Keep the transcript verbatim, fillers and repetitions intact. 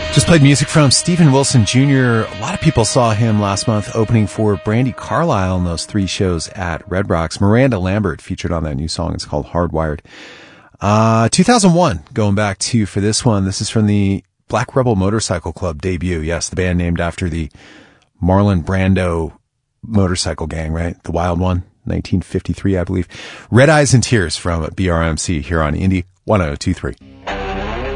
Just played music from Steven Wilson Junior A lot of people saw him last month opening for Brandi Carlile in those three shows at Red Rocks. Miranda Lambert featured on that new song. It's called Hardwired. Uh, two thousand one, going back to for this one. This is from the Black Rebel Motorcycle Club debut. Yes, the band named after the Marlon Brando motorcycle gang, right? The Wild One, nineteen fifty-three, I believe. Red Eyes and Tears from B R M C here on Indie one oh two three.